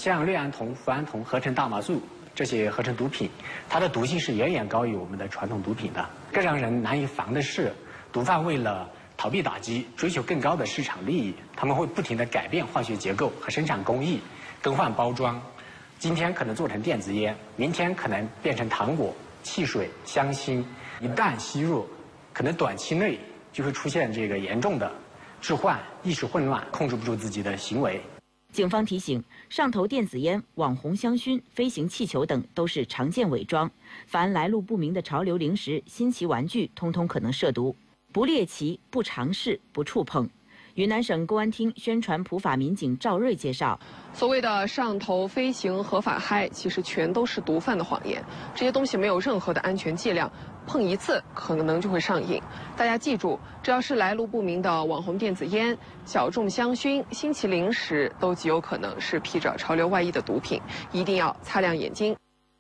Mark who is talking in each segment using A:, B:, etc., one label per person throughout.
A: 像氯胺酮、氟胺酮、合成大麻素这些合成毒品，它的毒性是远远高于我们的传统毒品的。更让人难以防的是，毒贩为了逃避打击，追求更高的市场利益，他们会不停地改变化学结构和生产工艺，更换包装。今天可能做成电子烟，明天可能变成糖果、汽水、香辛。一旦吸入，可能短期内就会出现这个严重的致幻、意识混乱，控制不住自己的行为。
B: 警方提醒，上头电子烟、网红香薰、飞行气球等都是常见伪装，凡来路不明的潮流零食、新奇玩具，通通可能涉毒。不猎奇、不尝试、不触碰。云南省公安厅宣传普法民警赵瑞介绍，
C: 所谓的上头飞行合法嗨，其实全都是毒贩的谎言。这些东西没有任何的安全剂量，碰一次可能就会上瘾。大家记住，只要是来路不明的网红电子烟、小众香薰、新奇零食，都极有可能是披着潮流外衣的毒品，一定要擦亮眼睛。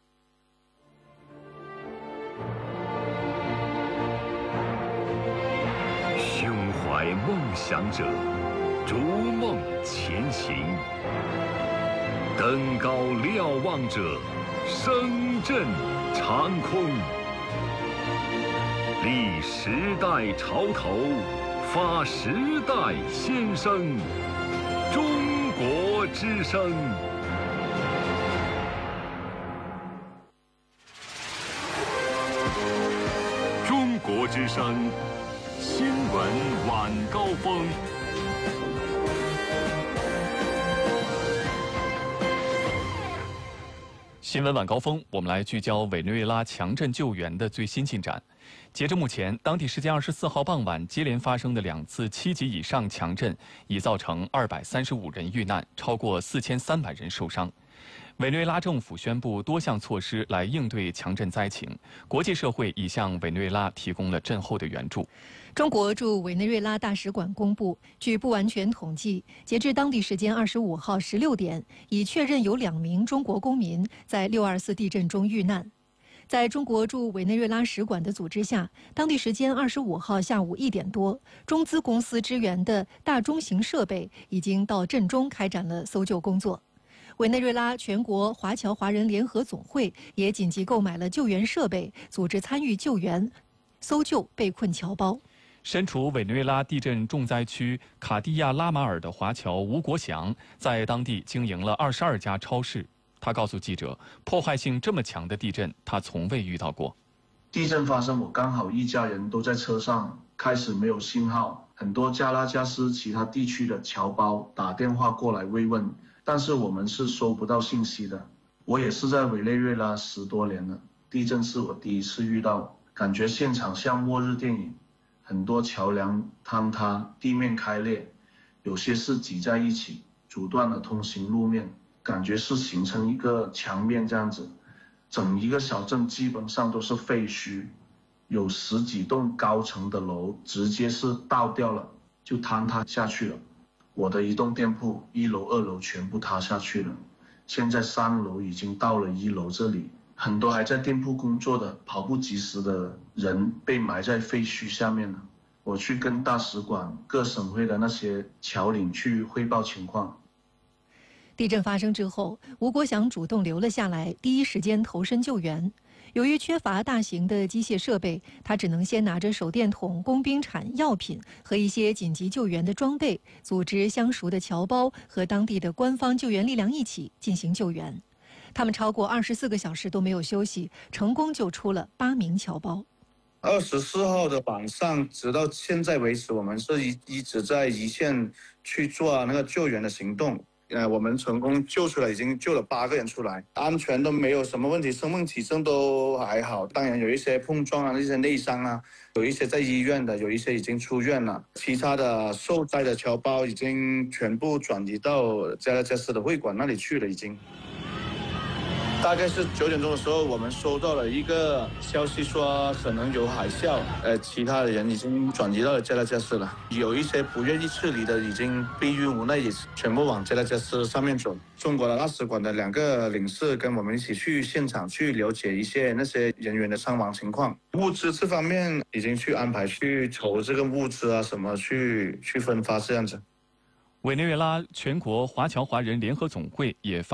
D: 胸怀梦想者，逐梦前行；登高瞭望者，声震长空。立时代潮头，发时代先声。中国之声。中国之声。新闻晚高峰。
E: 新闻晚高峰，我们来聚焦委内瑞拉强震救援的最新进展。截至目前，当地时间24号傍晚接连发生的2次7级以上强震，已造成235人遇难，超过4300人受伤。委内瑞拉政府宣布多项措施来应对强震灾情，国际社会已向委内瑞拉提供了震后的援助。
F: 中国驻委内瑞拉大使馆公布，据不完全统计，截至当地时间25号16点，已确认有2名中国公民在624地震中遇难。在中国驻委内瑞拉使馆的组织下，当地时间25号下午1点多，中资公司支援的大中型设备已经到震中开展了搜救工作。委内瑞拉全国华侨华人联合总会也紧急购买了救援设备，组织参与救援、搜救被困侨胞。
E: 身处委内瑞拉地震重灾区卡地亚拉马尔的华侨吴国祥，在当地经营了22家超市。他告诉记者，破坏性这么强的地震，他从未遇到过。
G: 地震发生，我刚好一家人都在车上，开始没有信号，很多加拉加斯其他地区的侨胞打电话过来慰问，但是我们是收不到信息的。我也是在委内瑞拉10多年了，地震是我第一次遇到，感觉现场像末日电影，很多桥梁坍塌，地面开裂，有些是挤在一起，阻断了通行路面，感觉是形成一个墙面这样子。整一个小镇基本上都是废墟，有10几栋高层的楼直接是倒掉了，就坍塌下去了。我的一栋店铺1楼2楼全部塌下去了，现在3楼已经到了1楼这里，很多还在店铺工作的跑不及时的人被埋在废墟下面了。我去跟大使馆、各省会的那些侨领去汇报情况。
F: 地震发生之后，吴国祥主动留了下来，第一时间投身救援。由于缺乏大型的机械设备，他只能先拿着手电筒、工兵铲、药品和一些紧急救援的装备，组织相熟的侨胞和当地的官方救援力量一起进行救援。他们超过24个小时都没有休息，成功救出了8名侨胞。
G: 24号的晚上，直到现在为止，我们是一直在一线去做那个救援的行动。我们成功救出来，已经救了8个人出来，安全都没有什么问题，生命体征都还好。当然有一些碰撞啊，一些内伤啊，有一些在医院的，有一些已经出院了。其他的受灾的侨胞已经全部转移到加拉加斯的会馆那里去了，已经。大概是9点钟的时候，我们收到了一个消息说可能有海啸，其他的人已经转移到了加拉加斯了。有一些不愿意撤离的，已经逼于无奈，也全部往加拉加斯上面走。中国的大使馆的2个领事跟我们一起去现场去了解一些那些人员的伤亡情况。物资这方面已经去安排去筹这个物资啊什么去分发这样子。
E: 委内瑞拉全国华侨华人联合总会也发